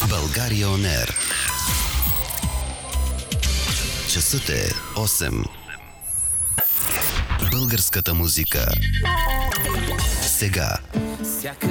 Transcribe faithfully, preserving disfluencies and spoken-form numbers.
България On Air. Часът е осем. Българската музика сега.